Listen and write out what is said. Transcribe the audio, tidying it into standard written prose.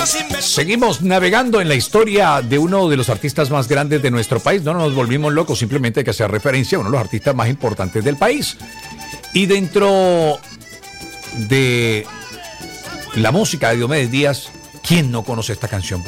Seguimos navegando en la historia de uno de los artistas más grandes de nuestro país. No nos volvimos locos, simplemente hay que hacer referencia a uno de los artistas más importantes del país. Y dentro de la música de Diomedes Díaz, ¿quién no conoce esta canción?